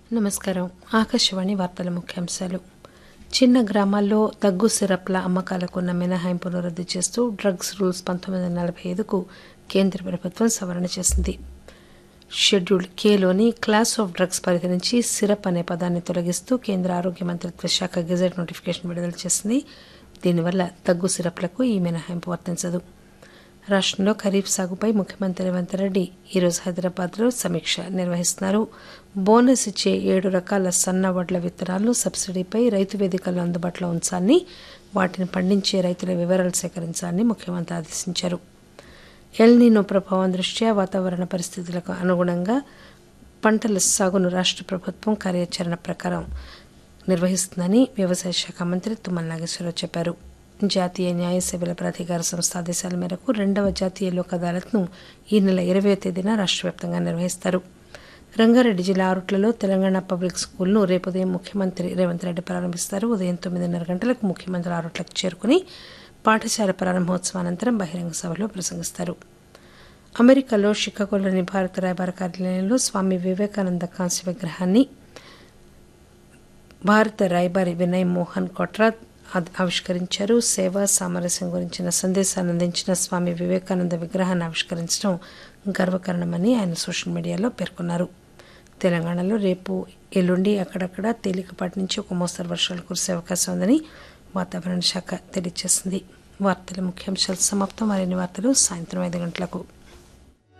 నమస్కారం. ఆకాశవాణి వార్తల ముఖ్యాంశాలు. చిన్న గ్రామాల్లో దగ్గు సిరప్ల అమ్మకాలకు ఉన్న మినహాయింపును రద్దు చేస్తూ డ్రగ్స్ రూల్స్ 1945కు కేంద్ర ప్రభుత్వం సవరణ చేసింది. షెడ్యూల్డ్ కేలోని క్లాస్ ఆఫ్ డ్రగ్స్ పరిధి నుంచి సిరప్ అనే పదాన్ని తొలగిస్తూ కేంద్ర ఆరోగ్య మంత్రిత్వ శాఖ గెజెట్ నోటిఫికేషన్ విడుదల చేసింది. దీనివల్ల దగ్గు సిరప్లకు ఈ మినహాయింపు వర్తించదు. రాష్టంలో ఖరీఫ్ సాగుపై ముఖ్యమంత్రి రేవంత్ రెడ్డి ఈరోజు హైదరాబాద్లో సమీక్ష నిర్వహిస్తున్నారు. బోనస్ ఇచ్చే 7 రకాల సన్న వడ్ల విత్తనాలను సబ్సిడీపై రైతు వేదికల్లో అందుబాటులో ఉంచాలని, వాటిని పండించే రైతుల వివరాలు సేకరించాలని ముఖ్యమంత్రి ఆదేశించారు. ఎల్నినో ప్రభావం దృష్ట్యా వాతావరణ పరిస్థితులకు అనుగుణంగా పంటల సాగును రాష్ట ప్రభుత్వం కార్యాచరణ ప్రకారం నిర్వహిస్తుందని వ్యవసాయ శాఖ మంత్రి తుమ్మల నాగేశ్వరరావు చెప్పారు. జాతీయ న్యాయ సేవల ప్రాధికార సంస్థ ఆదేశాల మేరకు 2వ జాతీయ లోక్ అదాలత్ను ఈ నెల 20వ తేదీన రాష్ట్ర వ్యాప్తంగా నిర్వహిస్తారు. రంగారెడ్డి జిల్లా ఆరుట్లలో తెలంగాణ పబ్లిక్ స్కూల్ను రేపు ఉదయం ముఖ్యమంత్రి రేవంత్ రెడ్డి ప్రారంభిస్తారు. ఉదయం 9:30 గంటలకు ముఖ్యమంత్రి ఆరుట్లకు చేరుకుని పాఠశాల ప్రారంభోత్సవానంతరం బహిరంగ సభలో ప్రసంగిస్తారు. అమెరికాలో షికాగోలోని భారత రాయబార కార్యాలయంలో స్వామి వివేకానంద కాంస్య విగ్రహాన్ని భారత రాయబారి వినయ్ మోహన్ కోట్రా ఆవిష్కరించారు. సేవ, సామరస్యం గురించిన సందేశాన్ని అందించిన స్వామి వివేకానంద విగ్రహాన్ని ఆవిష్కరించడం గర్వకారణమని ఆయన సోషల్ మీడియాలో పేర్కొన్నారు. తెలంగాణలో రేపు ఎల్లుండి అక్కడక్కడ తేలికపాటి నుంచి ఒక మోస్తరు వర్షాలు కురిసే అవకాశం ఉందని వాతావరణ శాఖ తెలియజేసింది. వార్తల ముఖ్యాంశాలు సమాప్తం. మరిన్ని వార్తలు సాయంత్రం 5 గంటలకు.